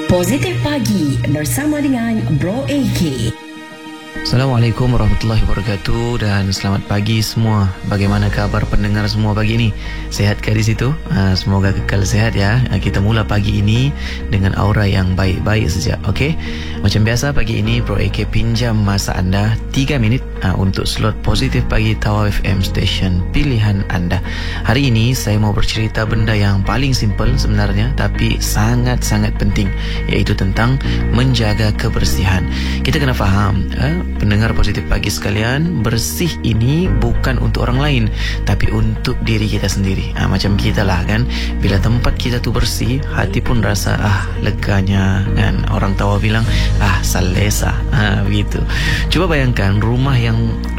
Positif Pagi bersama dengan Bro AK. Assalamualaikum warahmatullahi wabarakatuh dan selamat pagi semua. Bagaimana kabar pendengar semua pagi ini? Sehatkah di situ? Semoga kekal sehat ya. Kita mula pagi ini dengan aura yang baik-baik saja. Okey. Macam biasa pagi ini Bro AK pinjam masa anda 3 minit untuk slot Positif Pagi Tawau FM Station pilihan anda. Hari ini saya mau bercerita benda yang paling simple sebenarnya tapi sangat-sangat penting, iaitu tentang menjaga kebersihan. Kita kena faham, pendengar Positif Pagi sekalian, bersih ini bukan untuk orang lain tapi untuk diri kita sendiri. Macam kita lah kan, bila tempat kita tu bersih, hati pun rasa leganya kan. Orang Tawau bilang salesa, begitu. Coba bayangkan rumah yang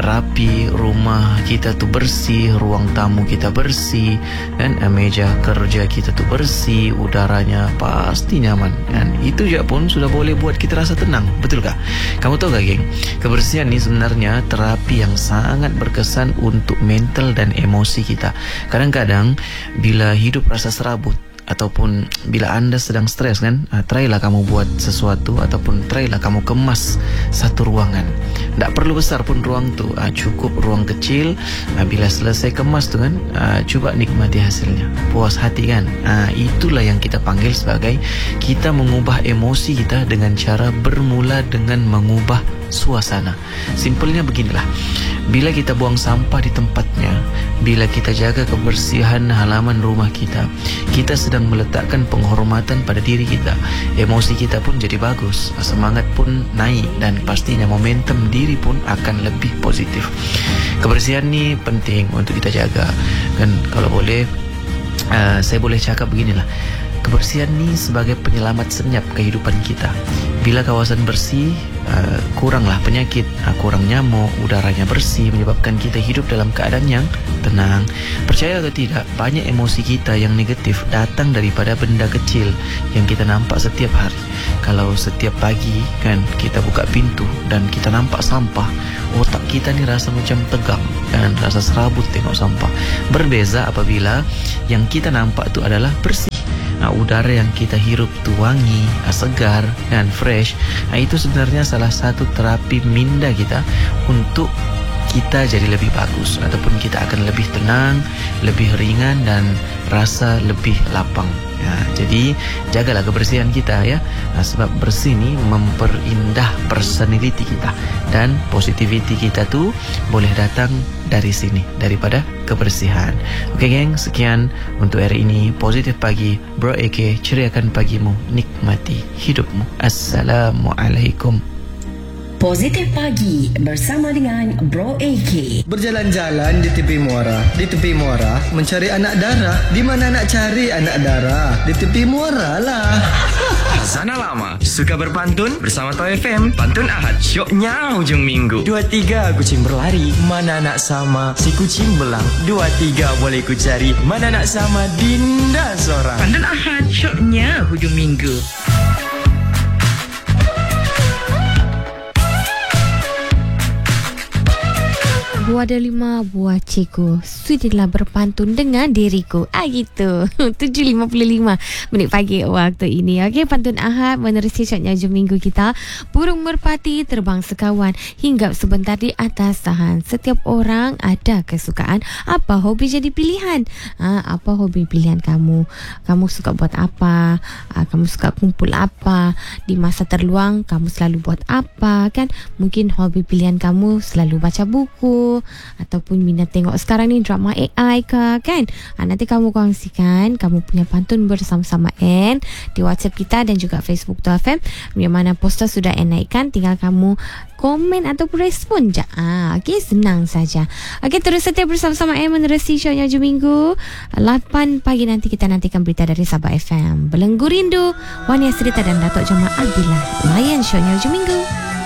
rapi, rumah kita tu bersih, ruang tamu kita bersih kan, meja kerja kita tu bersih, udaranya pasti nyaman kan. Itu je pun sudah boleh buat kita rasa tenang, betul kah? Kamu tahu gak geng, kebersihan ni sebenarnya terapi yang sangat berkesan untuk mental dan emosi kita. Kadang-kadang bila hidup rasa serabut ataupun bila anda sedang stres kan, trylah kamu buat sesuatu ataupun trylah kamu kemas satu ruangan. Tak perlu besar pun ruang tu, cukup ruang kecil. Bila selesai kemas tu kan, cuba nikmati hasilnya, puas hati kan. Itulah yang kita panggil sebagai kita mengubah emosi kita dengan cara bermula dengan mengubah suasana. Simpelnya beginilah, bila kita buang sampah di tempatnya, bila kita jaga kebersihan halaman rumah kita, kita sedang meletakkan penghormatan pada diri kita. Emosi kita pun jadi bagus, semangat pun naik dan pastinya momentum diri pun akan lebih positif. Kebersihan ni penting untuk kita jaga kan. Kalau boleh, saya boleh cakap beginilah, kebersihan ni sebagai penyelamat senyap kehidupan kita. Bila kawasan bersih, kuranglah penyakit, kurang nyamuk, udaranya bersih, menyebabkan kita hidup dalam keadaan yang tenang. Percaya atau tidak, banyak emosi kita yang negatif datang daripada benda kecil yang kita nampak setiap hari. Kalau setiap pagi kan kita buka pintu dan kita nampak sampah, otak kita ni rasa macam tegang kan, rasa serabut tengok sampah. Berbeza apabila yang kita nampak tu adalah bersih. Udara yang kita hirup tu wangi, segar dan fresh. Itu sebenarnya salah satu terapi minda kita untuk kita jadi lebih bagus, ataupun kita akan lebih tenang, lebih ringan dan rasa lebih lapang. Jadi jagalah kebersihan kita ya, sebab bersih ni memperindah personality kita dan positivity kita tu boleh datang dari sini, daripada kebersihan. Okey geng, sekian untuk hari ini Positif Pagi Bro AK, ceriakan pagimu, nikmati hidupmu. Assalamualaikum. Positif Pagi bersama dengan Bro AK. Berjalan-jalan di tepi muara, mencari anak dara. Di mana nak cari anak dara? Di tepi muara lah. Sana lama suka berpantun bersama Tawau FM. Pantun Ahad, syoknya hujung minggu. 2-3 kucing berlari, mana nak sama si kucing belang. 2-3 boleh ku cari, mana nak sama Dinda seorang. Pantun Ahad, syoknya hujung minggu. Buah delima, buah ciku, sudilah berpantun dengan diriku. Gitu. 7.55 minit pagi waktu ini. Okey, pantun Ahad menerusi syoknya hujung minggu kita. Burung merpati terbang sekawan, hinggap sebentar di atas tahan. Setiap orang ada kesukaan. Apa hobi jadi pilihan? Apa hobi pilihan kamu? Kamu suka buat apa? Kamu suka kumpul apa? Di masa terluang kamu selalu buat apa kan? Mungkin hobi pilihan kamu selalu baca buku, ataupun minat tengok sekarang ni drama AI ke kan. Nanti kamu kongsikan kamu punya pantun bersama-sama N di WhatsApp kita dan juga Facebook Tawau FM. Yang mana poster sudah N naikkan, tinggal kamu komen ataupun respon je. Okey, senang saja. Okey, terus setia bersama-sama N menerusi syoknya hujung minggu. 8 pagi nanti kita nantikan berita dari Sabah FM. Belenggu Rindu, Wania Serita dan Datuk Jamal Abdullah layan syoknya hujung minggu.